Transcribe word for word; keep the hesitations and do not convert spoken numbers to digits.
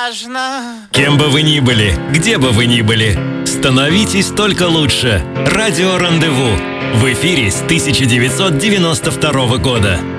важно. Кем бы вы ни были, где бы вы ни были, становитесь только лучше. Радио «Рандеву» в эфире с тысяча девятьсот девяносто второго года.